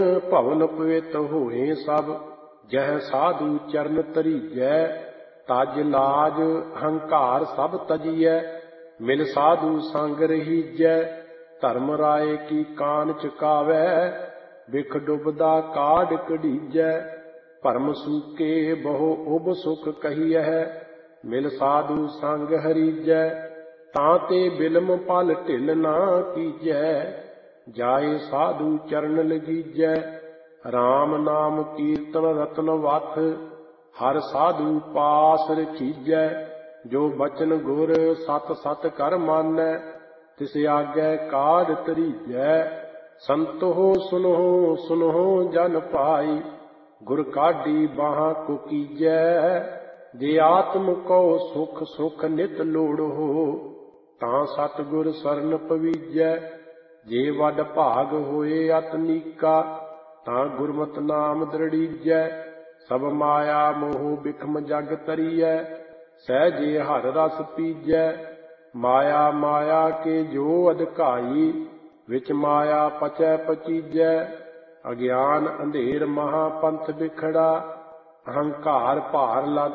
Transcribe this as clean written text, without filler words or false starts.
ਭਵਨ ਪਵਿੱਤ ਹੋਏ ਸਭ, ਜਹ ਸਾਧੂ ਚਰਨ ਧਰੀਜੈ। ਤਜ ਲਾਜ ਹੰਕਾਰ ਸਭ ਤਜੀਐ, ਮਿਲ ਸਾਧੂ ਸੰਗ ਰਹੀਜੈ। ਧਰਮ ਰਾਏ ਕੀ ਕਾਨ ਚੁਕਾਵੈ, ਬਿਖ ਡੁਬਦਾ ਕਾਢ ਕਢੀਜੈ। ਭਰਮ ਸੂਕੇ ਬਹੁ ਉਬ ਸੁਖ ਕਹੀਐ, ਮਿਲ ਸਾਧੂ ਸੰਗ ਹਰੀਜੈ। ਤਾਂ ਤੇ ਬਿਲਮ ਪਲ ਢਿਲ ਨਾ ਕੀਜੈ, ਜਾਏ ਸਾਧੂ ਚਰਨ ਲਗੀਜੈ। ਰਾਮ ਨਾਮ ਕੀਰਤਨ ਰਤਨ ਵਥ, ਹਰ ਸਾਧੂ ਪਾਸ ਰਖੀਜੈ। ਜੋ ਬਚਨ ਗੁਰ ਸਤ ਸਤ ਕਰ ਮਾਨੈ, ਤਿਸ ਆਗੈ ਕਾਢ ਧਰੀਜੈ। ਸੰਤੋ ਸੁਨਹੁ ਸੁਨਹੁ ਜਨ ਭਾਈ, ਗੁਰ ਕਾਢੀ ਬਾਹਾਂ ਕੁਕੀਜੈ। ਜੇ ਆਤਮ ਕਉ ਸੁਖ ਸੁਖ ਨਿਤ ਲੋੜਹੁ, ਤਾਂ ਸਤਿਗੁਰ ਸਰਨ ਪਵੀਜੈ। ਜੇ ਵੱਡ ਭਾਗ ਹੋਏ ਅਤਨੀਕਾ, ਤਾਂ ਗੁਰਮਤਿ ਨਾਮ ਦ੍ਰਿੜੀਜੈ। ਸਭ ਮਾਇਆ ਮੋਹ ਬਿਖਮ ਜਗ ਤਰੀਐ, ਸਹਿਜੇ ਹਰ ਰਸ ਪੀਜੈ। ਮਾਇਆ ਮਾਇਆ ਕੇ ਜੋ ਅਧਿਕਾਈ, ਵਿੱਚ ਮਾਇਆ ਪਚੈ ਪਚੀਜੈ। ਅਗਿਆਨ ਅੰਧੇਰ ਮਹਾ ਪੰਥ ਬਿਖੜਾ, ਅਹੰਕਾਰ ਭਾਰ ਲੱਦ